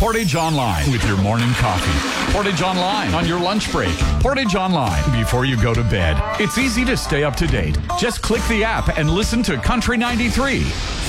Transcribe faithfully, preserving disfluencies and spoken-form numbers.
Portage Online with your morning coffee. Portage Online on your lunch break. Portage Online before you go to bed. It's easy to stay up to date. Just click the app and listen to Country ninety-three.